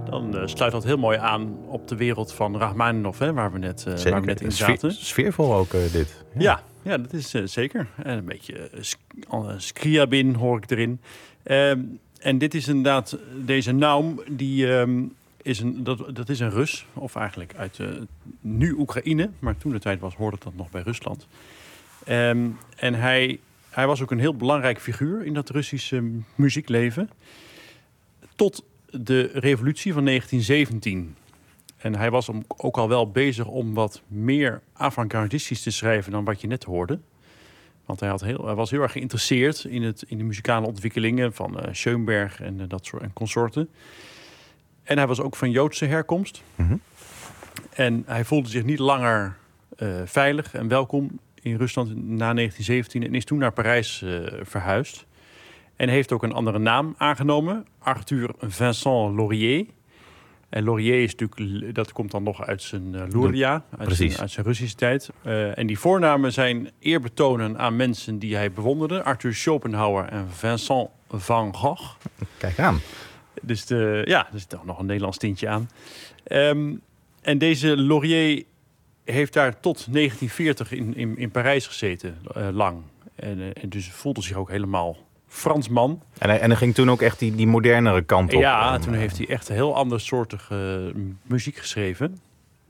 dan sluit dat heel mooi aan op de wereld van Rachmaninov, hè, waar we net in zaten. Sfeervol ook dit. Ja, dat is zeker. En een beetje Scriabin hoor ik erin. En dit is inderdaad, deze Naum, dat is een Rus. Of eigenlijk uit nu Oekraïne, maar toen de tijd hoorde dat nog bij Rusland. En hij was ook een heel belangrijk figuur in dat Russische muziekleven. Tot de revolutie van 1917. En hij was ook al wel bezig om wat meer avant-gardistisch te schrijven dan wat je net hoorde. Want hij was heel erg geïnteresseerd in de muzikale ontwikkelingen van Schoenberg en dat soort en consorten. En hij was ook van Joodse herkomst. Mm-hmm. En hij voelde zich niet langer veilig en welkom in Rusland na 1917 en is toen naar Parijs verhuisd. En heeft ook een andere naam aangenomen, Arthur Vincent Laurier. En Laurier is natuurlijk, dat komt dan nog uit zijn Luria, uit zijn Russische tijd. En die voornamen zijn eerbetonen aan mensen die hij bewonderde. Arthur Schopenhauer en Vincent van Gogh. Kijk aan. Dus er zit toch nog een Nederlands tintje aan. En deze Laurier heeft daar tot 1940 in Parijs gezeten, lang. En dus voelde zich ook helemaal Fransman. En hij ging toen ook echt die modernere kant op. Ja, toen heeft hij echt een heel andersoortige muziek geschreven.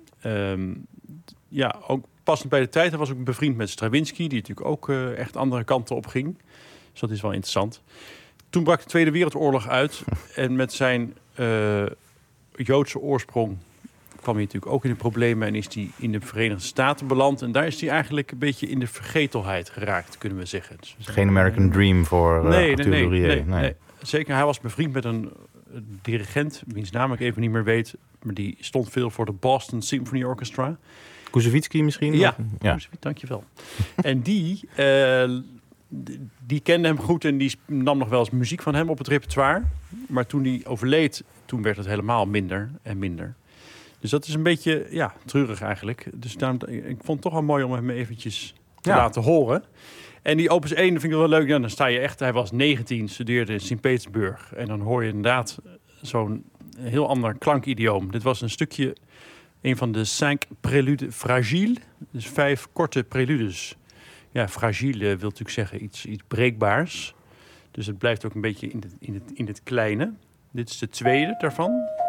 Ook passend bij de tijd. Hij was ook bevriend met Stravinsky, die natuurlijk ook echt andere kanten op ging. Dus dat is wel interessant. Toen brak de Tweede Wereldoorlog uit. En met zijn Joodse oorsprong kwam hij natuurlijk ook in de problemen en is hij in de Verenigde Staten beland. En daar is hij eigenlijk een beetje in de vergetelheid geraakt, kunnen we zeggen. Dus geen American Dream voor Arthur Laurier. Nee. Zeker, hij was bevriend met een dirigent, wiens naam ik even niet meer weet, maar die stond veel voor de Boston Symphony Orchestra. Koussevitzky misschien? Ja. Dankjewel. En die kende hem goed en die nam nog wel eens muziek van hem op het repertoire. Maar toen hij overleed, toen werd het helemaal minder en minder. Dus dat is een beetje treurig eigenlijk. Dus daarom, ik vond het toch wel mooi om hem eventjes te laten horen. En die opus 1 vind ik wel leuk. Ja, dan sta je echt, hij was 19, studeerde in Sint-Petersburg. En dan hoor je inderdaad zo'n heel ander klankidioom. Dit was een stukje, een van de 5 préludes fragiles. Dus 5 korte preludes. Ja, fragiel wil natuurlijk zeggen iets breekbaars. Dus het blijft ook een beetje in het kleine. Dit is de tweede daarvan.